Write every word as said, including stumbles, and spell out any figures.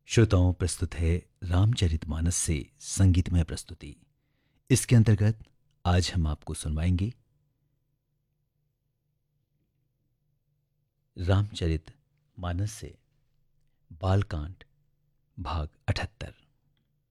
श्रोताओं, प्रस्तुत है रामचरितमानस से संगीतमय प्रस्तुति। इसके अंतर्गत आज हम आपको सुनवाएंगे रामचरितमानस से बालकांड भाग अठहत्तर।